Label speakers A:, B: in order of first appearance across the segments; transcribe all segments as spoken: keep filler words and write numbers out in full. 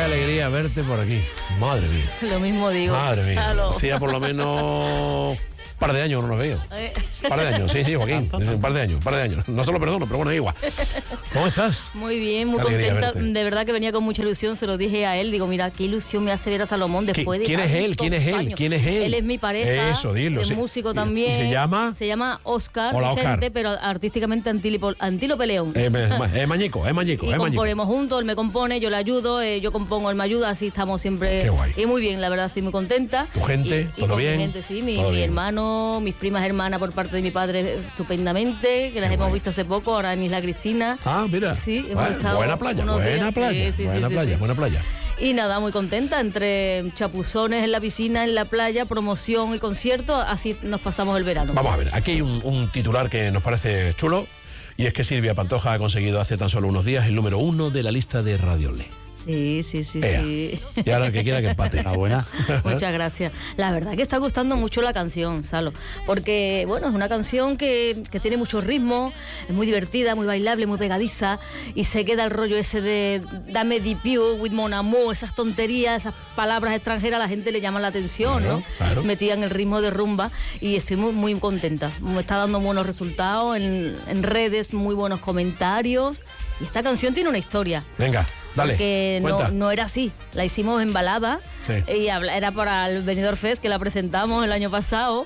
A: alegría verte por aquí. Madre mía.
B: Lo mismo digo.
A: Madre mía.
B: Halo.
A: Hacía por lo menos un par de años no nos veo.
B: Eh.
A: Un par de años, sí, sí, Joaquín. Un par de años, un par de años. No se lo perdono, pero bueno, es igual. ¿Cómo estás?
B: Muy bien, muy
A: Qué alegría
B: contenta.
A: verte.
B: De verdad que venía con mucha ilusión, se lo dije a él. Digo, mira, qué ilusión me hace ver a Salomón después de
A: ¿Quién es él? ¿Quién es él?
B: años.
A: ¿Quién es él?
B: Él es mi pareja.
A: Eso, dilo.
B: Es
A: Sí.
B: músico
A: ¿Y-
B: también.
A: y se llama?
B: Se llama Oscar
A: Hola,
B: Vicente,
A: Oscar.
B: pero artísticamente Antílope, Antílope León.
A: Eh, Es mañico, es mañico,
B: Y
A: es mañico.
B: componemos juntos, él me compone, yo le ayudo, eh, yo compongo, él me ayuda, así estamos siempre.
A: Qué guay.
B: Y muy bien, la verdad, estoy muy contenta.
A: ¿Tu gente?
B: Y- y
A: ¿Todo
B: con mi
A: bien?
B: gente, sí, mi,
A: ¿Todo
B: mi
A: bien?
B: hermano, mis primas hermanas por parte de mi padre, estupendamente, que las
A: Qué
B: hemos
A: guay.
B: visto hace poco, ahora en Isla Cristina.
A: Ah, mira.
B: Sí, hemos
A: Bueno,
B: estado
A: buena playa,
B: unos
A: buena
B: días,
A: playa,
B: sí, sí,
A: buena
B: sí,
A: playa,
B: sí.
A: buena playa.
B: Y nada, muy contenta, entre chapuzones en la piscina, en la playa, promoción y concierto, así nos pasamos el verano.
A: Vamos a ver, aquí hay un, un titular que nos parece chulo, y es que Silvia Pantoja ha conseguido hace tan solo unos días el número uno de la lista de Radio Le.
B: Sí, sí, sí,
A: Ea.
B: sí.
A: Y ahora el que quiera que empate.
C: Enhorabuena.
B: Muchas gracias. La verdad que está gustando mucho la canción, Salo, porque bueno, es una canción que, que tiene mucho ritmo, es muy divertida, muy bailable, muy pegadiza, y se queda el rollo ese de dame di più, with mon amour, esas tonterías, esas palabras extranjeras, a la gente le llaman la atención,
A: Claro,
B: ¿no?
A: claro.
B: Metida en el ritmo de rumba, y estoy muy, muy contenta. Me está dando buenos resultados en, en redes, muy buenos comentarios, y esta canción tiene una historia.
A: Venga, dale,
B: Que no,
A: cuenta.
B: no era así, la hicimos en balada,
A: Sí.
B: y habla- era para el Benidorm Fest, que la presentamos el año pasado,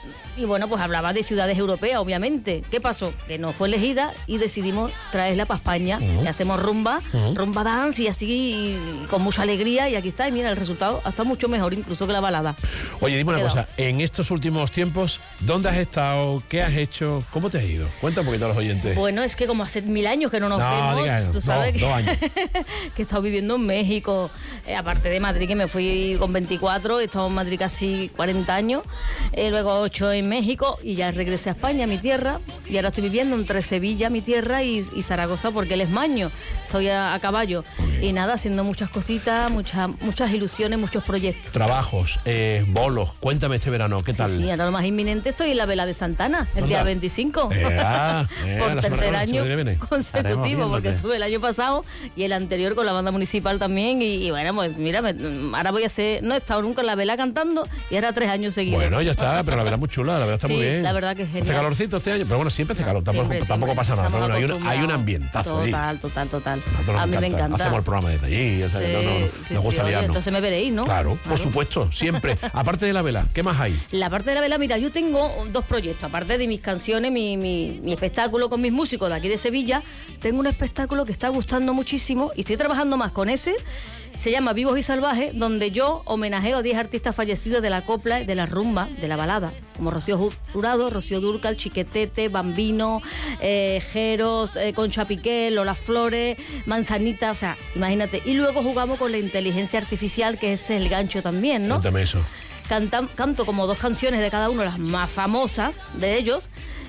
B: y bueno, pues hablaba de ciudades europeas, obviamente. ¿Qué pasó? Que no fue elegida y decidimos traerla para España.
A: Ujú.
B: Y hacemos rumba,
A: Ujú.
B: rumba dance, y así, y con mucha alegría, y aquí está, y mira, el resultado está mucho mejor incluso que la balada.
A: Oye, dime una
B: Quedado.
A: cosa, en estos últimos tiempos, ¿dónde has estado? ¿Qué has hecho? ¿Cómo te has ido? Cuenta un poquito a los oyentes.
B: Bueno, es que como hace mil años que no nos
A: No,
B: vemos,
A: diga,
B: tú sabes
A: dos-
B: que,
A: dos años.
B: que he estado viviendo en México, eh, aparte de Madrid, que me fui con veinticuatro, he estado en Madrid casi cuarenta años, eh, luego ocho en México, y ya regresé a España, a mi tierra, y ahora estoy viviendo entre Sevilla, mi tierra, y, y Zaragoza, porque él es maño, estoy a, a caballo, y nada, haciendo muchas cositas, muchas muchas ilusiones, muchos proyectos.
A: Trabajos, eh, bolos, cuéntame este verano, ¿qué tal?
B: Sí, ahora lo más inminente estoy en la vela de Santana, el
A: Anda.
B: día veinticinco.
A: Eh, ah, eh,
B: Por
A: la semana-
B: tercer
A: la
B: año
A: semana que viene.
C: Estaremos
B: consecutivo, porque
C: viéndote.
B: estuve el año pasado y el anterior con la banda municipal también. Y, y bueno, pues mira, me- ahora voy a hacer. No he estado nunca en la vela cantando y ahora tres años seguidos.
A: Bueno, ya está, pero la verdad es muy chula, la verdad está
B: Sí,
A: muy bien.
B: la verdad que es genial.
A: Hace calorcito este año, pero bueno, siempre hace calor, tampoco,
B: Siempre,
A: tampoco
B: siempre.
A: pasa nada. Pero
B: Estamos
A: bueno, hay un, hay un
B: acostumbrados.
A: ambientazo allí.
B: Total, total, total.
A: Nosotros nos
B: A mí me encanta.
A: Hacemos el programa desde allí, o sea,
B: Sí,
A: no, no, no,
B: sí,
A: nos
B: sí,
A: gusta
B: oye,
A: liarnos.
B: entonces me veréis, ¿no?
A: Claro, por
B: Claro.
A: supuesto, siempre. Aparte de la vela, ¿qué más hay?
B: La parte de la vela, mira, yo tengo dos proyectos. Aparte de mis canciones, mi, mi, mi espectáculo con mis músicos de aquí de Sevilla, tengo un espectáculo que está gustando muchísimo y estoy trabajando más con ese. Se llama Vivos y Salvajes, donde yo homenajeo a diez artistas fallecidos de la copla, de la rumba, de la balada, como Rocío Jurado, Rocío Dúrcal, Chiquetete, Bambino, eh, Jeros, eh, Concha Piqué, Lola Flores, Manzanita, o sea, imagínate. Y luego jugamos con la inteligencia artificial, que es el gancho también, ¿no?
A: Cuéntame eso.
B: Cantam- canto como dos canciones de cada uno, las más famosas de ellos,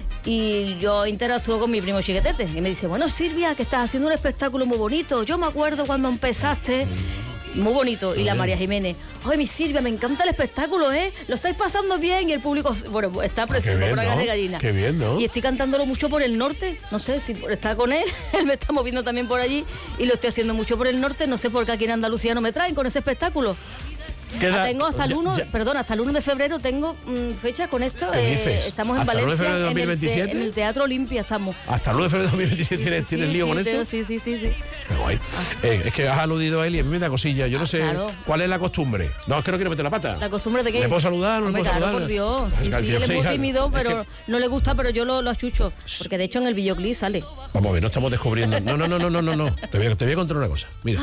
B: y yo interactúo con mi primo Chiquetete, y me dice, bueno, Silvia, que estás haciendo un espectáculo muy bonito, yo me acuerdo cuando empezaste, muy bonito, y la María Jiménez, oye, mi Silvia, me encanta el espectáculo, ¿eh? Lo estáis pasando bien, y el público, bueno, está presente
A: bien,
B: por acá
A: ¿no?
B: de gallina.
A: Qué bien, ¿no?
B: Y estoy cantándolo mucho por el norte, no sé si por estar con él, él me está moviendo también por allí, y lo estoy haciendo mucho por el norte, no sé por qué aquí en Andalucía no me traen con ese espectáculo.
A: Queda-
B: Ah, tengo hasta el
A: ya-
B: uno,
A: ya-
B: perdón, hasta el uno de febrero tengo mm, fecha con esto.
A: ¿Qué
B: eh,
A: dices?
B: estamos en
A: ¿Hasta el uno de
B: Valencia,
A: febrero de
B: en, el, te-
A: dos mil veintisiete?
B: en el Teatro Olimpia estamos.
A: ¿Hasta el nueve de febrero de dos mil veintisiete tienes, tienes
B: Sí,
A: lío
B: sí,
A: con esto?
B: tengo- Sí, sí, sí, sí.
A: Qué guay. Eh, es que has aludido a él y a mí me da cosilla. Yo no
B: Ah,
A: sé
B: claro.
A: cuál es la costumbre. No, es que no quiero meter la pata.
B: La costumbre de que...
A: ¿Le puedo saludar? ¿No le
B: Hombre,
A: puedo
B: claro,
A: saludar?
B: por Dios.
A: Es
B: Sí,
A: que-
B: sí, él es
A: sí,
B: muy
A: hija,
B: tímido,
A: es
B: pero
A: que-
B: no le gusta, pero yo lo, lo achucho. Porque de hecho en el videoclip sale.
A: Vamos a ver, no estamos descubriendo. No, no, no, no, no, no. no. Te voy a, te voy a contar una cosa. Mira,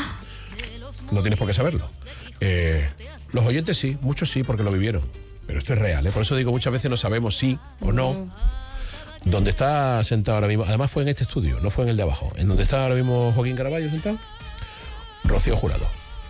A: no tienes por qué saberlo. Eh, los oyentes sí, muchos sí, porque lo vivieron. Pero esto es real, ¿eh? Por eso digo, muchas veces no sabemos sí o no. Donde está sentado ahora mismo, además fue en este estudio, no fue en el de abajo. En donde está ahora mismo Joaquín Caraballo sentado, Rocío Jurado.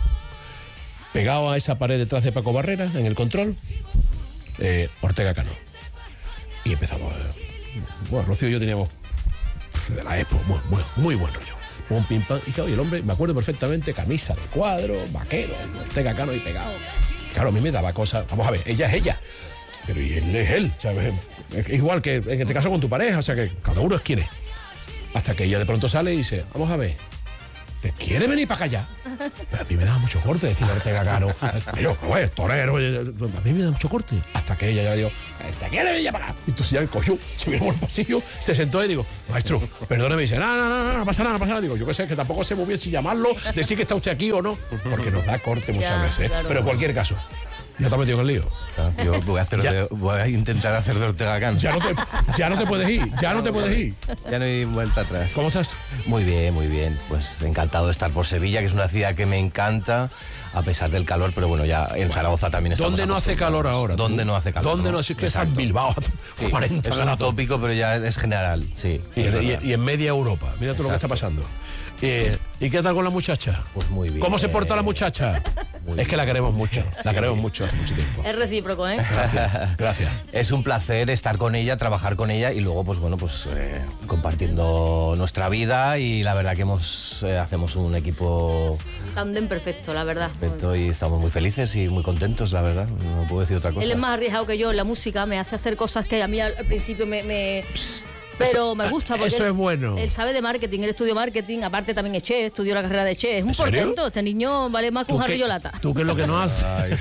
A: Pegado a esa pared detrás de Paco Barrera, en el control, eh, Ortega Cano. Y empezamos. eh, Bueno, Rocío y yo teníamos de la Expo, muy, muy, muy buen rollo. Un pim pam. Y claro, y el hombre, me acuerdo perfectamente, camisa de cuadro, vaquero, y Ortega Cano ahí pegado. Claro, a mí me daba cosas. Vamos a ver, ella es ella. Pero y él es él. ¿Sabes? Es igual que en este caso con tu pareja, o sea que cada uno es quien es. Hasta que ella de pronto sale y dice, vamos a ver, ¿te quiere venir para acá ya? Pero a mí me daba mucho corte decir Ortega Cano. Yo, pues, torero. A mí me da mucho corte. Hasta que ella ya dijo, ¿te quiere venir para acá? Entonces ya cogió, se vino por el pasillo, se sentó y digo, maestro, perdóneme. Y dice, no, no, no, no, no pasa nada, no pasa nada. Digo, yo qué sé, que tampoco sé muy bien si llamarlo, decir que está usted aquí o no. Porque nos da corte muchas
B: Ya,
A: veces.
B: claro.
A: Pero en cualquier caso, ya te has metido en el lío.
C: Claro, yo voy a, hacer de, voy a intentar hacer de Ortega Cano.
A: Ya no te, ya no te puedes ir, ya no te puedes ir.
C: Ya no hay vuelta atrás.
A: ¿Cómo estás?
C: Muy bien, muy bien. Pues encantado de estar por Sevilla, que es una ciudad que me encanta, a pesar del calor, pero bueno, ya en Zaragoza también estamos.
A: ¿Dónde no hace calor ahora?
C: ¿Dónde no hace calor?
A: ¿Dónde no,
C: no
A: hace calor? Es que está en Bilbao,
C: Sí,
A: cuarenta
C: es un
A: grados.
C: tópico, pero ya es general, sí.
A: Y en, y- y en media Europa. Mira tú lo que está
C: Exacto.
A: pasando. Eh, ¿Y qué tal con la muchacha?
C: Pues muy bien.
A: ¿Cómo se porta la muchacha?
C: Muy
A: Es que la queremos mucho. La queremos mucho hace mucho tiempo.
B: Es recíproco, ¿eh?
A: Gracias. Gracias.
C: Es un placer estar con ella, trabajar con ella y luego, pues bueno, pues eh, compartiendo nuestra vida y la verdad que hemos eh, hacemos un equipo
B: Tándem perfecto, la verdad.
C: perfecto y estamos muy felices y muy contentos, la verdad. No puedo decir otra cosa.
B: Él es más arriesgado que yo en la música, me hace hacer cosas que a mí al, al principio me... me- pero me gusta porque
A: eso
B: él,
A: es bueno.
B: él sabe de marketing, él estudió marketing, aparte también es chef, estudió la carrera de chef. Es un
A: ¿En serio?
B: portento, este niño vale más que un
A: ¿Tú qué,
B: jarrillo lata.
A: ¿Tú qué es lo que no haces?
C: Ay,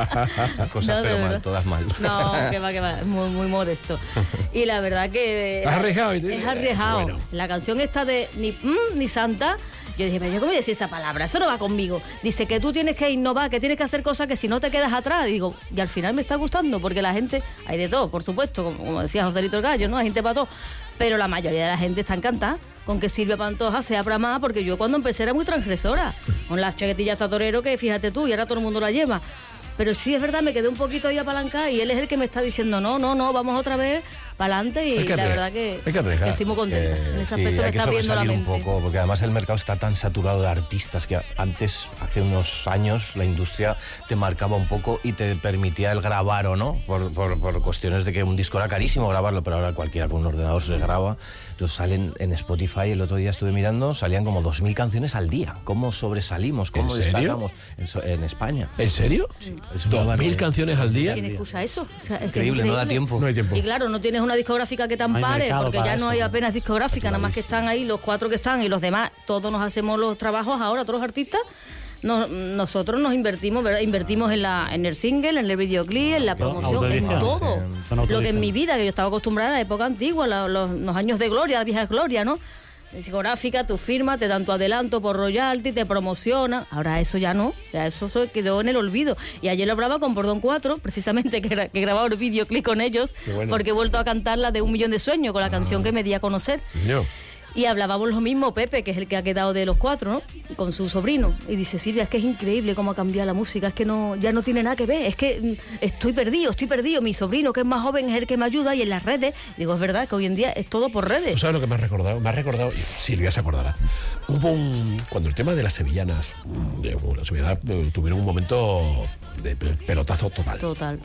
C: cosas
B: No, de
C: pero mal,
B: verdad.
C: todas mal.
B: No, que va, que va, es muy, muy modesto. Y la verdad que...
A: ¿Es arriesgado?
B: Es arriesgado.
A: Bueno.
B: La canción esta de Ni mm, ni Santa, yo dije, pero yo cómo voy a decir esa palabra, eso no va conmigo. Dice que tú tienes que innovar, que tienes que hacer cosas que si no te quedas atrás. Y digo, y al final me está gustando, porque la gente, hay de todo, por supuesto, como, como decía Joselito el Gallo, ¿no? Hay gente para todo. Pero la mayoría de la gente está encantada con que Silvia Pantoja sea para más, porque yo cuando empecé era muy transgresora, con las chaquetillas a torero que fíjate tú, y ahora todo el mundo la lleva. Pero sí es verdad, me quedé un poquito ahí apalancada y él es el que me está diciendo, no, no, no, vamos otra vez para adelante y
A: Hay que
B: la
A: arre-
B: verdad que,
A: hay que arriesgar.
B: estoy muy contenta.
C: Eh,
B: en ese
C: sí,
B: aspecto me
C: hay que
B: está abriendo la
C: sobresalir
B: mente.
C: un poco, porque además el mercado está tan saturado de artistas que antes, hace unos años, la industria te marcaba un poco y te permitía el grabar o no, por, por, por cuestiones de que un disco era carísimo grabarlo, pero ahora cualquiera con un ordenador se graba. Entonces salen en Spotify, el otro día estuve mirando, salían como dos mil canciones al día. ¿Cómo sobresalimos? ¿Cómo
A: ¿En serio?
C: destacamos en, so- en España?
A: ¿En serio?
C: es una
A: ¿Dos mil
C: barbaridad.
A: canciones al día?
B: ¿Quién escucha eso? O sea, es que es
C: Increíble, no da tiempo.
A: No hay tiempo.
B: Y claro, no tienes una discográfica que te
D: hay
B: ampare,
D: mercado
B: porque
D: para
B: ya no
D: eso,
B: hay
D: ¿no?
B: apenas discográfica, nada más que están ahí los cuatro que están y los demás, todos nos hacemos los trabajos ahora, otros artistas. Nos- nosotros nos invertimos, ¿verdad? Invertimos en la en el single, en el videoclip, en la promoción, en
D: autoedición.
B: todo.
D: Son
B: Lo que en
D: autoedición.
B: mi vida, que yo estaba acostumbrada a la época antigua, la- los, los años de gloria, la vieja gloria, ¿no? Discográfica, tu firma, te dan tu adelanto por royalty, te promocionan. Ahora eso ya no, ya eso se quedó en el olvido. Y ayer lo hablaba con Bordón cuatro, precisamente que, gra- que grababa el videoclip con ellos,
A: Qué bueno.
B: porque he vuelto a cantar la de Un Millón de Sueños, con la canción que me di a conocer.
A: Señor.
B: Y hablábamos lo mismo, Pepe, que es el que ha quedado de los cuatro, ¿no? Con su sobrino. Y dice, Silvia, es que es increíble cómo ha cambiado la música, es que no ya no tiene nada que ver, es que mm, estoy perdido, estoy perdido. Mi sobrino, que es más joven, es el que me ayuda y en las redes. Digo, es verdad que hoy en día es todo por
A: ¿Tú
B: redes.
A: sabes lo que me ha recordado? Me ha recordado, y Silvia se acordará. Hubo un. Cuando el tema de las sevillanas, de, bueno, las sevillanas eh, tuvieron un momento de pe- pelotazo total.
B: Total.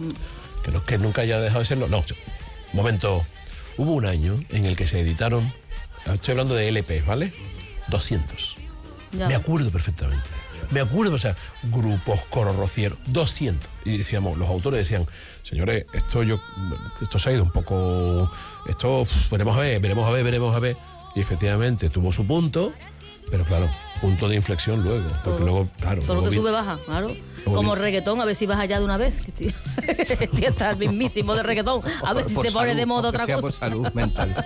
A: Que no es que nunca haya dejado de serlo. No, momento. Hubo un año en el que se editaron, estoy hablando de L P, ¿vale? doscientos.
B: Ya.
A: Me acuerdo perfectamente. Me acuerdo, o sea, grupos, coro rociero, doscientos. Y decíamos, los autores decían, señores, esto yo, esto se ha ido un poco, esto uf, veremos a ver, veremos a ver, veremos a ver. Y efectivamente tuvo su punto, pero claro, punto de inflexión luego. Porque
B: Todo.
A: luego, claro.
B: Todo lo
A: luego
B: que
A: vi-
B: sube baja, claro.
A: Luego
B: Como
A: vi-
B: reggaetón, a ver si vas allá de una vez. que Estoy, estoy hasta el mismísimo de reggaetón. A ver si
C: Por
B: se pone
C: salud,
B: de moda
C: aunque
B: otra
C: sea
B: cosa.
C: por salud mental.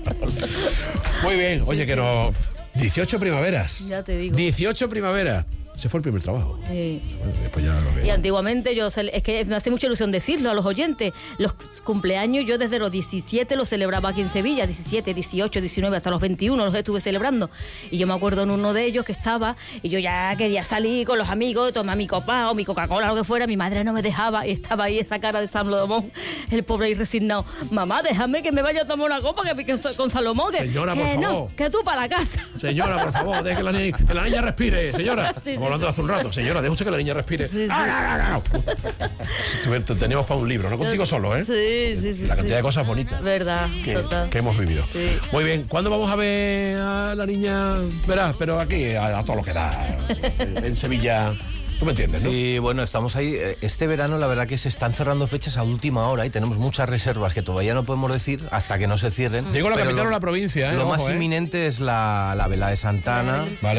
A: Muy bien, oye, que no. dieciocho primaveras.
B: Ya te digo.
A: dieciocho primaveras. Se fue el primer trabajo.
B: Sí.
A: Bueno, después ya lo que-
B: Y antiguamente yo, cel- es que me hace mucha ilusión decirlo a los oyentes, los cumpleaños yo desde los diecisiete los celebraba aquí en Sevilla, diecisiete, dieciocho, diecinueve, hasta los veintiuno los estuve celebrando. Y yo me acuerdo en uno de ellos que estaba, y yo ya quería salir con los amigos, tomar mi copa o mi Coca-Cola, lo que fuera, mi madre no me dejaba, y estaba ahí esa cara de Salomón, el pobre ahí resignado. Mamá, déjame que me vaya a tomar una copa que, que soy con Salomón. Que,
A: Señora,
B: que
A: por
B: no,
A: favor.
B: que tú para la casa.
A: Señora, por favor, deje que la, ni- que la niña respire. Señora,
B: Sí, sí.
A: estamos hablando de hace un rato. Señora, deje usted que la niña respire.
B: Sí, sí.
A: Ah, ah, ah, ah. Estuve- te- Teníamos para un libro, no contigo solo, ¿eh?
B: Sí, sí, sí.
A: La cantidad
B: sí.
A: de cosas bonitas
B: Verdad,
A: que,
B: total.
A: que hemos vivido.
B: Sí.
A: Muy bien, ¿cuándo vamos a ver a la niña? Verás, pero aquí, a, a todo lo que da. En Sevilla. Tú me entiendes, ¿no?
C: Sí, bueno, estamos ahí. Eh, Este verano la verdad que se están cerrando fechas a última hora y tenemos muchas reservas que todavía no podemos decir hasta que no se cierren.
A: Digo la
C: Pero
A: capital
C: lo-
A: o la provincia, ¿eh?
C: Lo
A: Ojo,
C: más
A: ¿eh?
C: inminente es la, la vela de Santana.
A: Vale.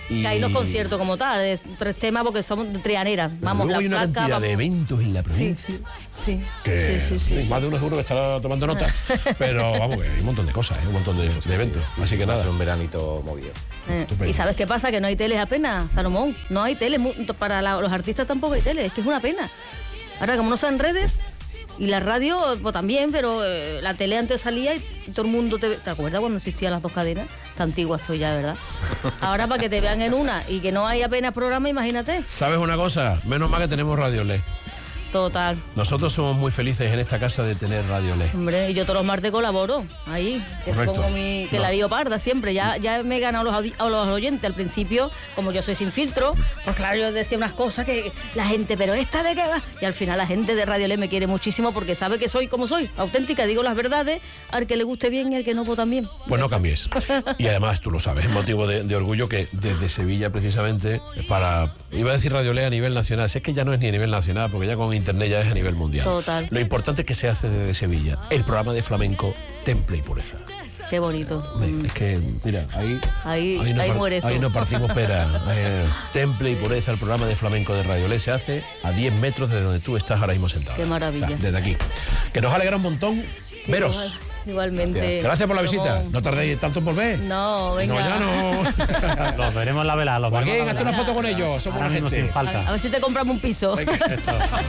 C: Y...
B: Que hay los conciertos como tal, es tres temas porque somos trianeras. Vamos,
A: Luego
B: la
A: hay una
B: flaca,
A: cantidad
B: vamos.
A: de eventos en la provincia.
B: Sí,
A: Que
B: sí, sí, sí, sí.
A: más de uno seguro que estará tomando nota. Pero vamos, que hay un montón de cosas, ¿eh? Un montón de, de eventos. Así que
C: Va a
A: nada.
C: ser un veranito movido.
B: Eh,
A: Estupendo.
B: ¿Y sabes qué pasa? Que no hay teles apenas, Salomón. No hay teles. mu- Para la- los artistas tampoco hay teles. Es que es una pena. Ahora, como no son redes, y la radio, pues también, pero eh, la tele antes salía y todo el mundo te... ¿Te acuerdas cuando existían las dos cadenas? Qué antigua estoy ya, ¿verdad? Ahora, para que te vean en una y que no hay apenas programa, imagínate.
A: ¿Sabes una cosa? Menos mal que tenemos Radio L E D.
B: Total.
A: Nosotros somos muy felices en esta casa de tener Radio L E D.
B: Hombre, y yo todos los martes colaboro ahí, que
A: Correcto.
B: pongo mi, que
A: No.
B: la lío parda siempre, ya, ya me he ganado a los, audi- a los oyentes. Al principio, como yo soy sin filtro, pues claro, yo decía unas cosas que la gente, pero esta de qué va, y al final la gente de Radio L E D me quiere muchísimo porque sabe que soy como soy, auténtica, digo las verdades, al que le guste bien y al que no, pues también.
A: Pues no cambies. Y además, tú lo sabes, es motivo de, de orgullo que desde Sevilla, precisamente, para, iba a decir Radio L E D a nivel nacional, si es que ya no es ni a nivel nacional, porque ya con internet ya es a nivel mundial.
B: Total.
A: Lo importante es que se hace desde Sevilla, el programa de flamenco Temple y Pureza.
B: Qué bonito. Mm.
A: Es que, mira, ahí,
B: Ahí-
A: no
B: ahí
A: par-
B: muere eso.
A: ahí no partimos pera. Eh, Temple y Pureza, el programa de flamenco de Radio L E D, se hace a diez metros de donde tú estás ahora mismo sentado.
B: Qué maravilla.
A: O sea, desde aquí. Que nos alegra un montón veros.
B: Igual- igualmente.
C: Gracias.
A: Gracias por la visita.
B: Salomón.
A: No tardéis tanto en volver.
B: No, venga.
A: No, ya no.
D: Los veremos en la vela. Los veremos
A: Joaquín,
D: en la
A: hazte
D: vela.
A: una foto con ellos. Somos
D: Ahora
A: una
D: mismo
A: gente.
D: sin falta.
B: A ver si te compramos un piso.
A: Venga.